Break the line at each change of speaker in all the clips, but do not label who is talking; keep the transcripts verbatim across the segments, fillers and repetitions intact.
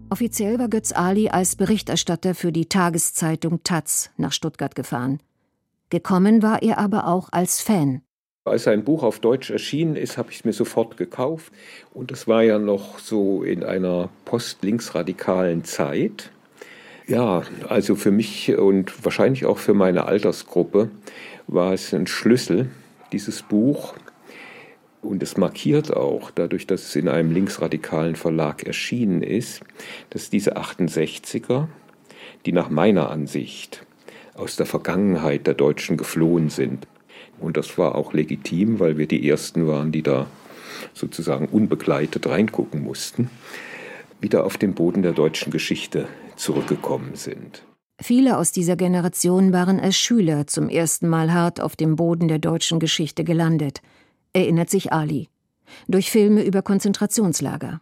Offiziell war Götz Ali als Berichterstatter für die Tageszeitung taz nach Stuttgart gefahren. Gekommen war er aber auch als Fan.
Als sein Buch auf Deutsch erschienen ist, habe ich es mir sofort gekauft. Und es war ja noch so in einer post-linksradikalen Zeit. Ja, also für mich und wahrscheinlich auch für meine Altersgruppe war es ein Schlüssel, dieses Buch. Und es markiert auch, dadurch, dass es in einem linksradikalen Verlag erschienen ist, dass diese achtundsechziger, die nach meiner Ansicht aus der Vergangenheit der Deutschen geflohen sind. Und das war auch legitim, weil wir die Ersten waren, die da sozusagen unbegleitet reingucken mussten, wieder auf den Boden der deutschen Geschichte zurückgekommen sind.
Viele aus dieser Generation waren als Schüler zum ersten Mal hart auf dem Boden der deutschen Geschichte gelandet, erinnert sich Ali, durch Filme über Konzentrationslager.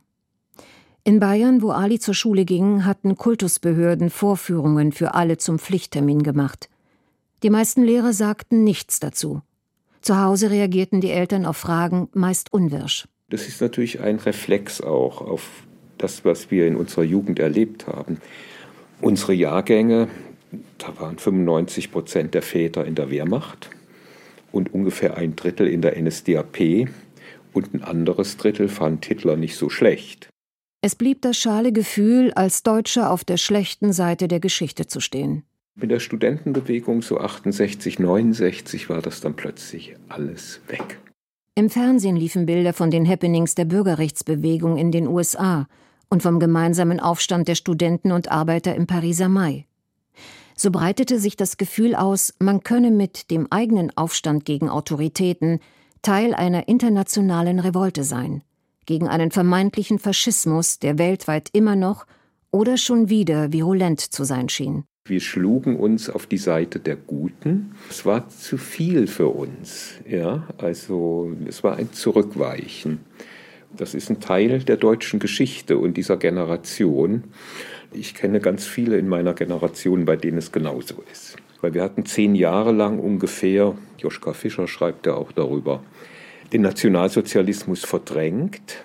In Bayern, wo Ali zur Schule ging, hatten Kultusbehörden Vorführungen für alle zum Pflichttermin gemacht. Die meisten Lehrer sagten nichts dazu. Zu Hause reagierten die Eltern auf Fragen meist unwirsch.
Das ist natürlich ein Reflex auch auf das, was wir in unserer Jugend erlebt haben. Unsere Jahrgänge, da waren fünfundneunzig Prozent der Väter in der Wehrmacht und ungefähr ein Drittel in der N S D A P und ein anderes Drittel fand Hitler nicht so schlecht.
Es blieb das schale Gefühl, als Deutscher auf der schlechten Seite der Geschichte zu stehen.
Mit der Studentenbewegung so achtundsechzig, neunundsechzig war das dann plötzlich alles weg.
Im Fernsehen liefen Bilder von den Happenings der Bürgerrechtsbewegung in den U S A und vom gemeinsamen Aufstand der Studenten und Arbeiter im Pariser Mai. So breitete sich das Gefühl aus, man könne mit dem eigenen Aufstand gegen Autoritäten Teil einer internationalen Revolte sein, gegen einen vermeintlichen Faschismus, der weltweit immer noch oder schon wieder virulent zu sein schien.
Wir schlugen uns auf die Seite der Guten. Es war zu viel für uns. Ja? Also es war ein Zurückweichen. Das ist ein Teil der deutschen Geschichte und dieser Generation. Ich kenne ganz viele in meiner Generation, bei denen es genauso ist. Weil wir hatten zehn Jahre lang ungefähr, Joschka Fischer schreibt ja auch darüber, den Nationalsozialismus verdrängt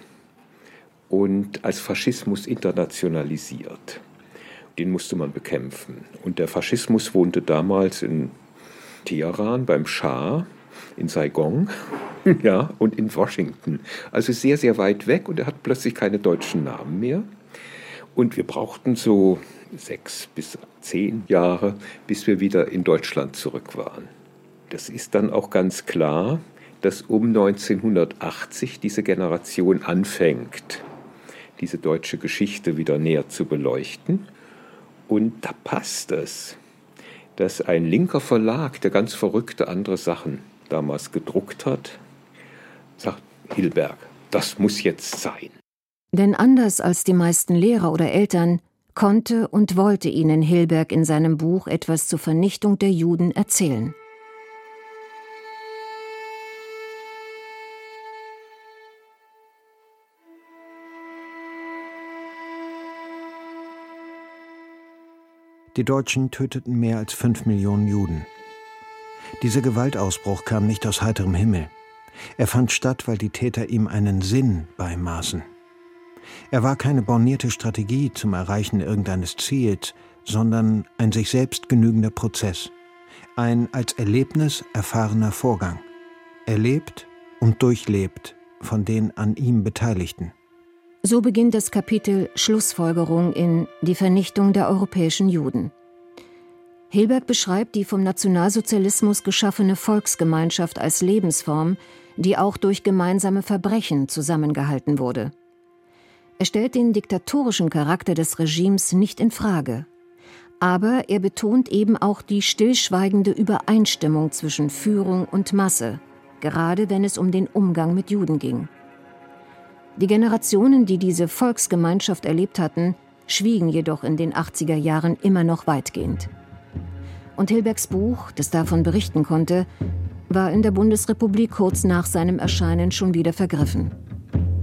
und als Faschismus internationalisiert. Den musste man bekämpfen. Und der Faschismus wohnte damals in Teheran beim Schah, in Saigon ja, und in Washington. Also sehr, sehr weit weg und er hat plötzlich keine deutschen Namen mehr. Und wir brauchten so sechs bis zehn Jahre, bis wir wieder in Deutschland zurück waren. Das ist dann auch ganz klar, dass um neunzehnhundertachtzig diese Generation anfängt, diese deutsche Geschichte wieder näher zu beleuchten. Und da passt es, dass ein linker Verlag, der ganz verrückte andere Sachen damals gedruckt hat, sagt, Hilberg, das muss jetzt sein.
Denn anders als die meisten Lehrer oder Eltern konnte und wollte ihnen Hilberg in seinem Buch etwas zur Vernichtung der Juden erzählen.
Die Deutschen töteten mehr als fünf Millionen Juden. Dieser Gewaltausbruch kam nicht aus heiterem Himmel. Er fand statt, weil die Täter ihm einen Sinn beimaßen. Er war keine bornierte Strategie zum Erreichen irgendeines Ziels, sondern ein sich selbst genügender Prozess. Ein als Erlebnis erfahrener Vorgang. Erlebt und durchlebt von den an ihm Beteiligten.
So beginnt das Kapitel Schlussfolgerung in Die Vernichtung der europäischen Juden. Hilberg beschreibt die vom Nationalsozialismus geschaffene Volksgemeinschaft als Lebensform, die auch durch gemeinsame Verbrechen zusammengehalten wurde. Er stellt den diktatorischen Charakter des Regimes nicht in Frage. Aber er betont eben auch die stillschweigende Übereinstimmung zwischen Führung und Masse, gerade wenn es um den Umgang mit Juden ging. Die Generationen, die diese Volksgemeinschaft erlebt hatten, schwiegen jedoch in den achtziger Jahren immer noch weitgehend. Und Hilbergs Buch, das davon berichten konnte, war in der Bundesrepublik kurz nach seinem Erscheinen schon wieder vergriffen.